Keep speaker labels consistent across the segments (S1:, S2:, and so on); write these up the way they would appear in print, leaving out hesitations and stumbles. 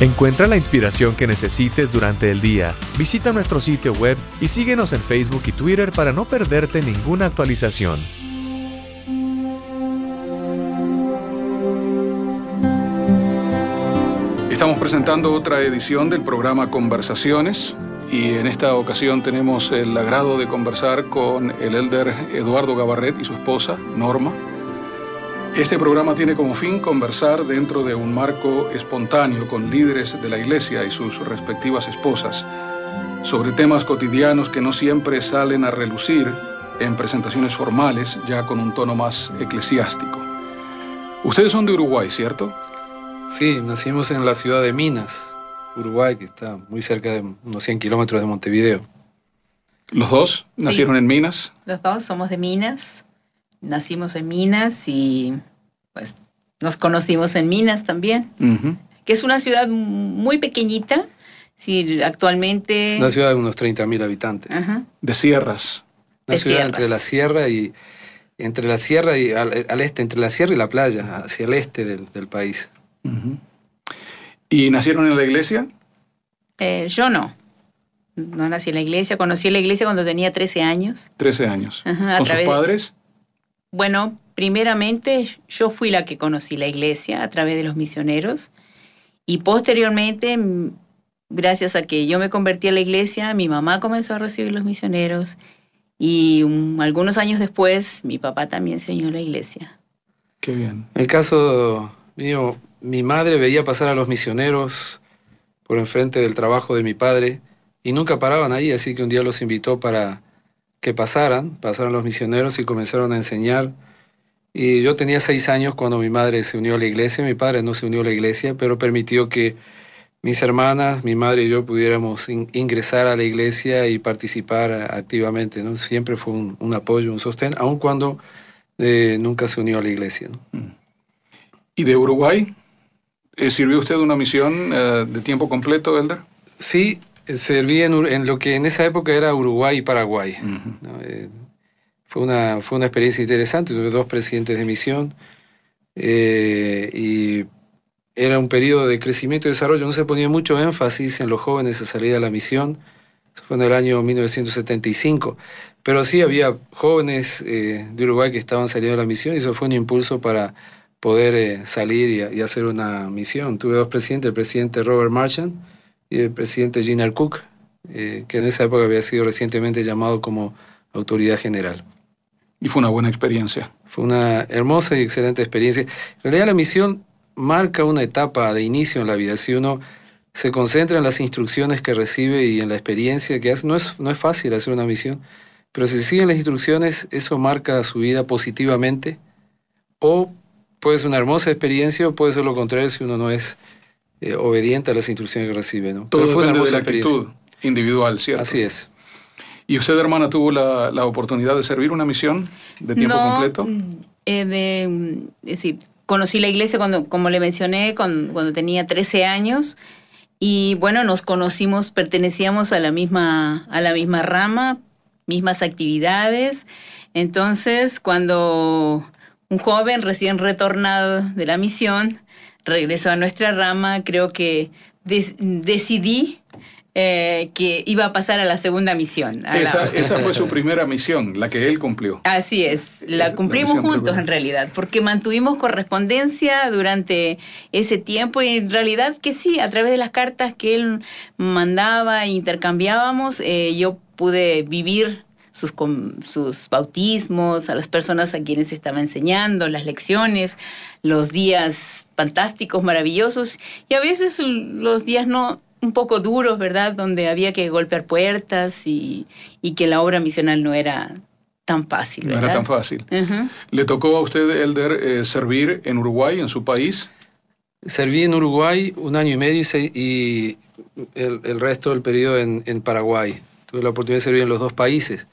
S1: Encuentra la inspiración que necesites durante el día. Visita nuestro sitio web y síguenos en Facebook y Twitter para no perderte ninguna actualización.
S2: Estamos presentando otra edición del programa Conversaciones y en esta ocasión tenemos el agrado de conversar con el elder Eduardo Gabarret y su esposa, Norma. Este programa tiene como fin conversar dentro de un marco espontáneo con líderes de la iglesia y sus respectivas esposas sobre temas cotidianos que no siempre salen a relucir en presentaciones formales, ya con un tono más eclesiástico. Ustedes son de Uruguay, ¿cierto?
S3: Sí, nacimos en la ciudad de Minas, Uruguay, que está muy cerca de unos 100 kilómetros de Montevideo.
S2: ¿Los dos nacieron en Minas?
S4: Los dos somos de Minas. Nacimos en Minas y pues nos conocimos en Minas también, que es una ciudad muy pequeñita. Sí, actualmente...
S3: Es una ciudad de unos 30.000 habitantes.
S2: De sierras.
S3: Una ciudad entre la sierra y al este, entre la sierra y la playa, hacia el este del país.
S2: ¿Y nacieron en la iglesia?
S4: Yo no nací en la iglesia. Conocí la iglesia cuando tenía 13 años.
S2: 13 años. ¿Con sus padres?
S4: Bueno, primeramente yo fui la que conocí la iglesia a través de los misioneros y posteriormente, gracias a que yo me convertí a la iglesia, mi mamá comenzó a recibir los misioneros y algunos años después mi papá también se unió a la iglesia.
S2: Qué bien.
S3: En el caso mío, mi madre veía pasar a los misioneros por enfrente del trabajo de mi padre y nunca paraban ahí, así que un día los invitó para que pasaron los misioneros y comenzaron a enseñar. Y yo tenía 6 años cuando mi madre se unió a la iglesia. Mi padre no se unió a la iglesia, pero permitió que mis hermanas, mi madre y yo pudiéramos ingresar a la iglesia y participar activamente, ¿no? Siempre fue un apoyo, un sostén, aun cuando nunca se unió a la iglesia, ¿no?
S2: ¿Y de Uruguay? ¿Sirvió usted una misión de tiempo completo, elder?
S3: Sí. Serví en lo que en esa época era Uruguay y Paraguay. ¿No? Fue una experiencia interesante. Tuve 2 presidentes de misión y era un periodo de crecimiento y desarrollo. No se ponía mucho énfasis en los jóvenes a salir a la misión. Eso fue en el año 1975. Pero sí había jóvenes de Uruguay que estaban saliendo a la misión y eso fue un impulso para poder salir y hacer una misión. Tuve 2 presidentes, el presidente Robert Marchand y el presidente Ginnar Cook, que en esa época había sido recientemente llamado como autoridad general.
S2: Y fue una buena experiencia.
S3: Fue una hermosa y excelente experiencia. En realidad la misión marca una etapa de inicio en la vida. Si uno se concentra en las instrucciones que recibe y en la experiencia que hace, no es fácil hacer una misión, pero si se siguen las instrucciones, eso marca su vida positivamente, o puede ser una hermosa experiencia, o puede ser lo contrario si uno no es obediente a las instrucciones que recibe, ¿no?
S2: Todo depende de la actitud individual, ¿cierto?
S3: Así es.
S2: ¿Y usted, hermana, tuvo la oportunidad de servir una misión de tiempo completo?
S4: Es decir, conocí la iglesia como le mencioné, cuando tenía 13 años y bueno, nos conocimos, pertenecíamos a la misma rama, mismas actividades. Entonces, cuando un joven recién retornado de la misión regresó a nuestra rama, creo que decidí que iba a pasar a la segunda misión.
S2: Esa fue su primera misión, la que él cumplió.
S4: Así es, la cumplimos juntos en realidad, porque mantuvimos correspondencia durante ese tiempo y en realidad que sí, a través de las cartas que él mandaba e intercambiábamos, yo pude vivir sus bautismos, a las personas a quienes estaba enseñando, las lecciones, los días fantásticos, maravillosos, y a veces los días un poco duros, ¿verdad? Donde había que golpear puertas y que la obra misional no era tan fácil, ¿verdad?
S2: No era tan fácil. ¿Le tocó a usted, elder, servir en Uruguay, en su país?
S3: Serví en Uruguay 1 año y medio y el resto del periodo en Paraguay. Tuve la oportunidad de servir en los 2 países.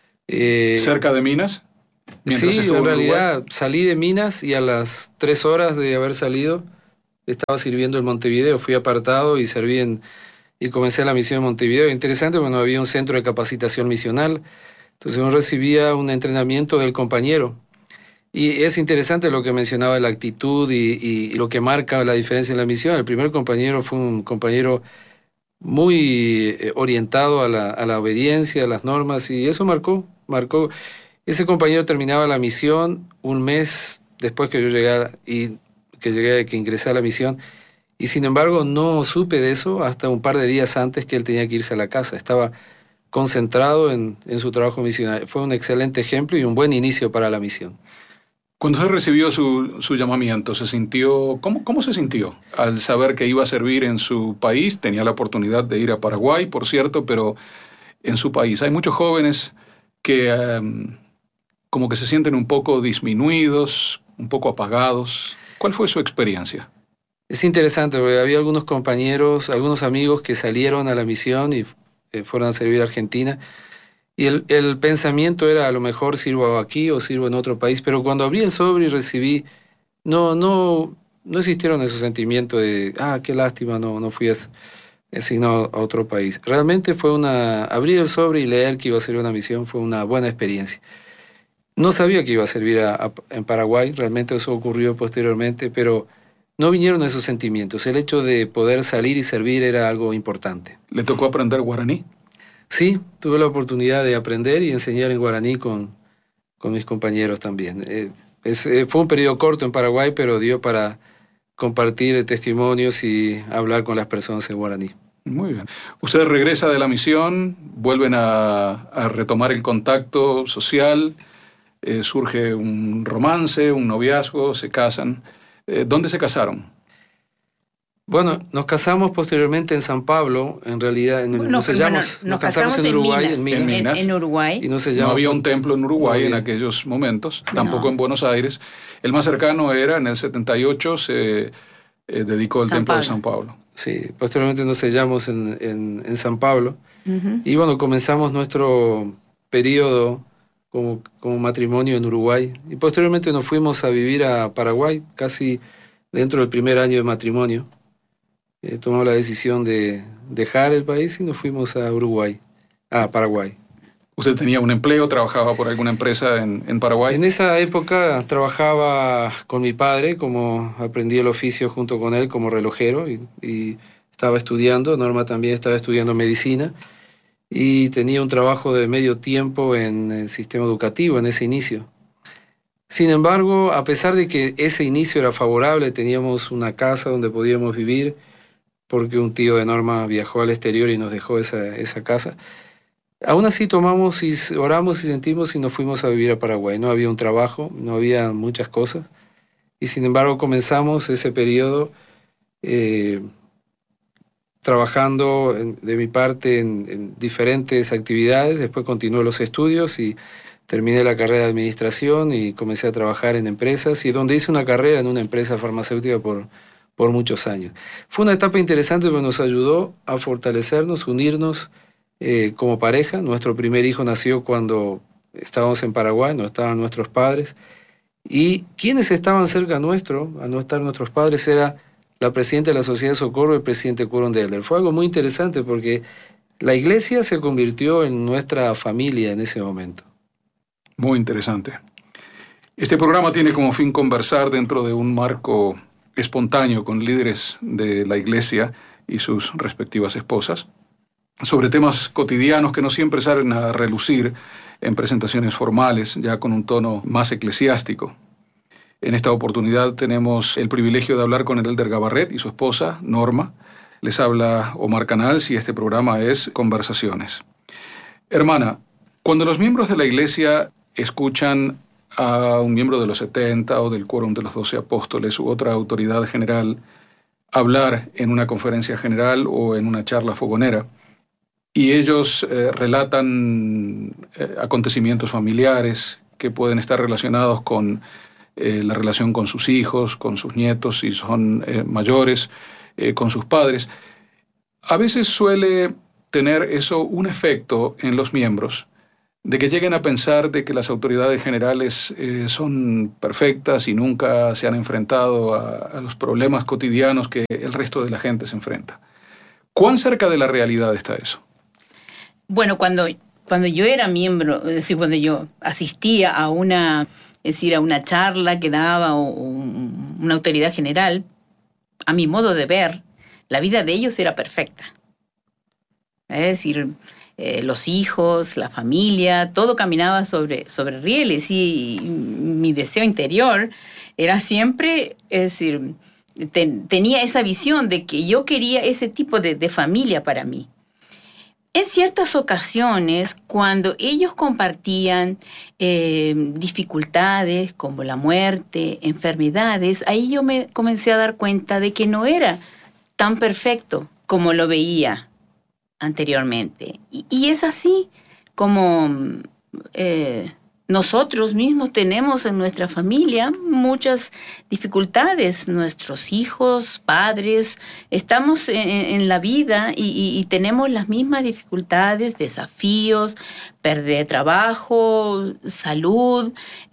S2: ¿Cerca de Minas?
S3: Sí, en realidad salí de Minas y a las 3 horas de haber salido estaba sirviendo en Montevideo. Fui apartado y serví y comencé la misión en Montevideo. Interesante, bueno, había un centro de capacitación misional, entonces uno recibía un entrenamiento del compañero Y es interesante lo que mencionaba, la actitud y lo que marca la diferencia en la misión. El primer compañero fue un compañero muy orientado a la obediencia, a las normas, y eso marcó. Ese compañero terminaba la misión un mes después que yo llegara y que ingresé a la misión, y sin embargo no supe de eso hasta un par de días antes que él tenía que irse a la casa. Estaba concentrado en su trabajo misionario. Fue un excelente ejemplo y un buen inicio para la misión.
S2: Cuando usted recibió su llamamiento, ¿cómo se sintió al saber que iba a servir en su país? Tenía la oportunidad de ir a Paraguay, por cierto, pero en su país. Hay muchos jóvenes que como que se sienten un poco disminuidos, un poco apagados. ¿Cuál fue su experiencia?
S3: Es interesante porque había algunos compañeros, algunos amigos que salieron a la misión y fueron a servir a Argentina. Y el pensamiento era, a lo mejor sirvo aquí o sirvo en otro país, pero cuando abrí el sobre y recibí, no existieron esos sentimientos de, qué lástima, no fui asignado a otro país. Realmente abrir el sobre y leer que iba a ser una misión fue una buena experiencia. No sabía que iba a servir en Paraguay, realmente eso ocurrió posteriormente, pero no vinieron esos sentimientos. El hecho de poder salir y servir era algo importante.
S2: ¿Le tocó aprender guaraní?
S3: Sí, tuve la oportunidad de aprender y enseñar en guaraní con mis compañeros también. Fue un periodo corto en Paraguay, pero dio para compartir testimonios y hablar con las personas en guaraní.
S2: Muy bien. Usted regresa de la misión, vuelven a retomar el contacto social, surge un romance, un noviazgo, se casan. ¿Dónde se casaron?
S3: Bueno, nos casamos posteriormente en San Pablo, en realidad nos casamos en Uruguay,
S4: en Minas. En Uruguay.
S3: Y
S2: no había un templo en Uruguay en aquellos momentos, tampoco en Buenos Aires. El más cercano era en el 78, se dedicó el templo de San Pablo.
S3: Sí, posteriormente nos sellamos en San Pablo. Y bueno, comenzamos nuestro periodo como matrimonio en Uruguay. Y posteriormente nos fuimos a vivir a Paraguay, casi dentro del primer año de matrimonio. Tomamos la decisión de dejar el país y nos fuimos a Paraguay.
S2: ¿Usted tenía un empleo, trabajaba por alguna empresa en Paraguay?
S3: En esa época trabajaba con mi padre, como aprendí el oficio junto con él como relojero y estaba estudiando. Norma también estaba estudiando medicina y tenía un trabajo de medio tiempo en el sistema educativo en ese inicio. Sin embargo, a pesar de que ese inicio era favorable, teníamos una casa donde podíamos vivir, porque un tío de Norma viajó al exterior y nos dejó esa casa. Aún así tomamos y oramos y sentimos y nos fuimos a vivir a Paraguay. No había un trabajo, no había muchas cosas. Y sin embargo comenzamos ese periodo trabajando de mi parte en diferentes actividades. Después continué los estudios y terminé la carrera de administración y comencé a trabajar en empresas, y donde hice una carrera en una empresa farmacéutica por muchos años. Fue una etapa interesante porque nos ayudó a fortalecernos, unirnos como pareja. Nuestro primer hijo nació cuando estábamos en Paraguay, no estaban nuestros padres. Y quienes estaban cerca nuestro, a no estar nuestros padres, era la presidenta de la Sociedad de Socorro y el presidente Curón de Elder. Fue algo muy interesante porque la iglesia se convirtió en nuestra familia en ese momento.
S2: Muy interesante. Este programa tiene como fin conversar dentro de un marco espontáneo con líderes de la iglesia y sus respectivas esposas sobre temas cotidianos que no siempre salen a relucir en presentaciones formales, ya con un tono más eclesiástico. En esta oportunidad tenemos el privilegio de hablar con el Elder Gabarret y su esposa, Norma. Les habla Omar Canals y este programa es Conversaciones. Hermana, cuando los miembros de la iglesia escuchan a un miembro de los 70 o del Quórum de los 12 Apóstoles u otra autoridad general hablar en una conferencia general o en una charla fogonera, y ellos relatan acontecimientos familiares que pueden estar relacionados con la relación con sus hijos, con sus nietos si son mayores, con sus padres. A veces suele tener eso un efecto en los miembros, de que lleguen a pensar de que las autoridades generales son perfectas y nunca se han enfrentado a los problemas cotidianos que el resto de la gente se enfrenta. ¿Cuán cerca de la realidad está eso?
S4: Bueno, cuando yo era miembro, es decir, cuando yo asistía a una es decir, a una charla que daba una autoridad general, a mi modo de ver, la vida de ellos era perfecta. Es decir, los hijos, la familia, todo caminaba sobre rieles, y mi deseo interior era siempre, es decir, tenía esa visión de que yo quería ese tipo de familia para mí. En ciertas ocasiones, cuando ellos compartían dificultades como la muerte, enfermedades, ahí yo me comencé a dar cuenta de que no era tan perfecto como lo veía anteriormente. Y es así como nosotros mismos tenemos en nuestra familia muchas dificultades. Nuestros hijos, padres, estamos en la vida y tenemos las mismas dificultades, desafíos, pérdida de trabajo, salud,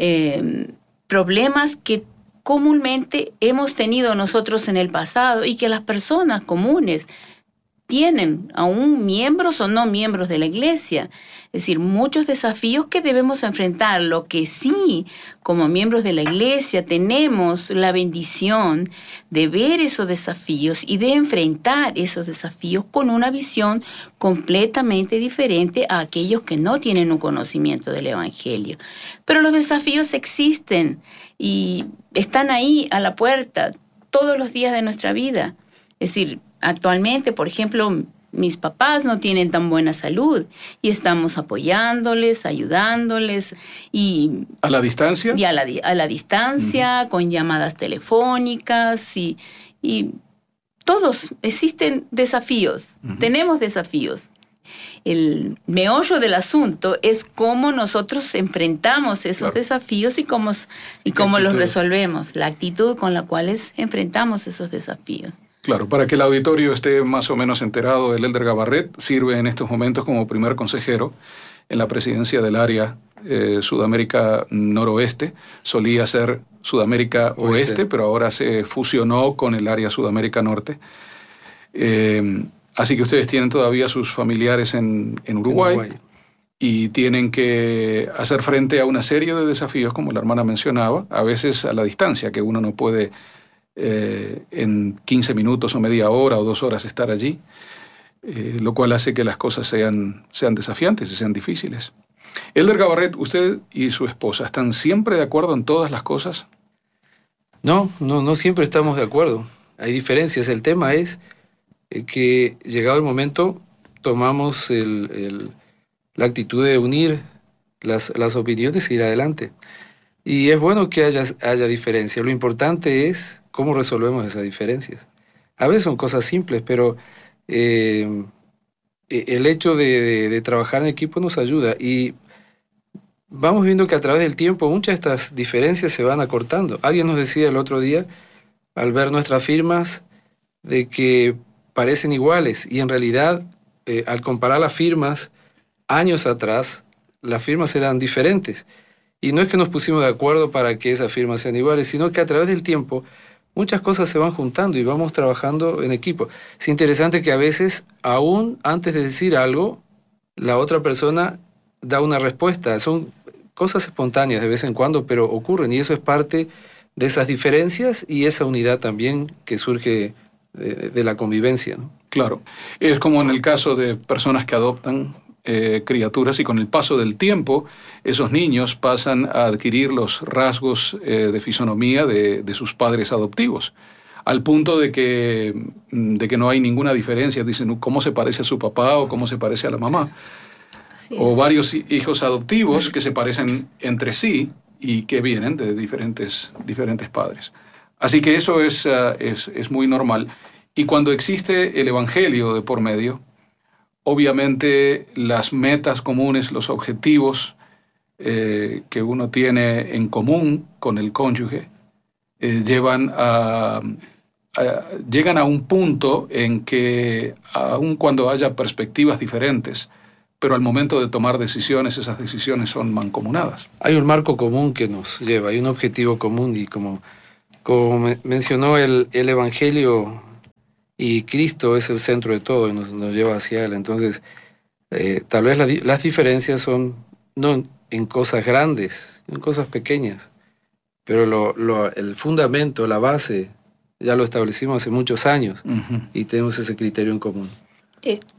S4: problemas que comúnmente hemos tenido nosotros en el pasado y que las personas comunes tienen, aún miembros o no miembros de la iglesia. Es decir, muchos desafíos que debemos enfrentar. Lo que sí, como miembros de la iglesia, tenemos la bendición de ver esos desafíos y de enfrentar esos desafíos con una visión completamente diferente a aquellos que no tienen un conocimiento del Evangelio. Pero los desafíos existen y están ahí a la puerta todos los días de nuestra vida. Es decir, actualmente, por ejemplo, mis papás no tienen tan buena salud y estamos apoyándoles, ayudándoles.
S2: ¿A la distancia?
S4: Y a la distancia, con llamadas telefónicas y todos existen desafíos, tenemos desafíos. El meollo del asunto es cómo nosotros enfrentamos esos desafíos y cómo los resolvemos, la actitud con la cual enfrentamos esos desafíos.
S2: Claro, para que el auditorio esté más o menos enterado, el Elder Gabarret sirve en estos momentos como primer consejero en la presidencia del área Sudamérica Noroeste. Solía ser Sudamérica Oeste, pero ahora se fusionó con el área Sudamérica Norte. Así que ustedes tienen todavía sus familiares en Uruguay y tienen que hacer frente a una serie de desafíos, como la hermana mencionaba, a veces a la distancia, que uno no puede en 15 minutos o media hora o 2 horas estar allí, lo cual hace que las cosas sean desafiantes y sean difíciles. Elder Gabarret, ¿usted y su esposa están siempre de acuerdo en todas las cosas?
S3: No siempre estamos de acuerdo. Hay diferencias. El tema es que llegado el momento tomamos la actitud de unir las opiniones e ir adelante. Y es bueno que haya diferencias. Lo importante es cómo resolvemos esas diferencias. A veces son cosas simples, pero el hecho de trabajar en equipo nos ayuda. Y vamos viendo que a través del tiempo muchas de estas diferencias se van acortando. Alguien nos decía el otro día, al ver nuestras firmas, de que parecen iguales. Y en realidad, al comparar las firmas, años atrás, las firmas eran diferentes. Y no es que nos pusimos de acuerdo para que esas firmas sean iguales, sino que a través del tiempo muchas cosas se van juntando y vamos trabajando en equipo. Es interesante que a veces, aún antes de decir algo, la otra persona da una respuesta. Son cosas espontáneas de vez en cuando, pero ocurren, y eso es parte de esas diferencias y esa unidad también que surge de la convivencia, ¿no?
S2: Claro. Es como en el caso de personas que adoptan criaturas, y con el paso del tiempo esos niños pasan a adquirir los rasgos de fisonomía de sus padres adoptivos, al punto de que no hay ninguna diferencia. Dicen, ¿cómo se parece a su papá o cómo se parece a la mamá? Sí. O varios hijos adoptivos que se parecen entre sí y que vienen de diferentes padres. Así que eso es muy normal. Y cuando existe el Evangelio de por medio, obviamente las metas comunes, los objetivos que uno tiene en común con el cónyuge llegan a un punto en que, aun cuando haya perspectivas diferentes, pero al momento de tomar decisiones, esas decisiones son mancomunadas.
S3: Hay un marco común que nos lleva, hay un objetivo común, y como mencionó el Evangelio, y Cristo es el centro de todo y nos lleva hacia Él. Entonces, tal vez las diferencias son no en cosas grandes, en cosas pequeñas. pero el fundamento, la base, ya lo establecimos hace muchos años y tenemos ese criterio en común.